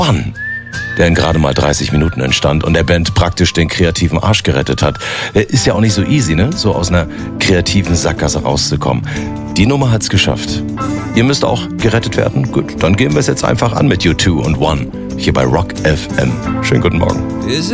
One, der in gerade mal 30 Minuten entstand und der Band praktisch den kreativen Arsch gerettet hat. Ist ja auch nicht so easy, ne? So aus einer kreativen Sackgasse rauszukommen. Die Nummer hat's geschafft. Ihr müsst auch gerettet werden? Gut, dann gehen wir es jetzt einfach an mit U2 und One hier bei Rock FM. Schönen guten Morgen.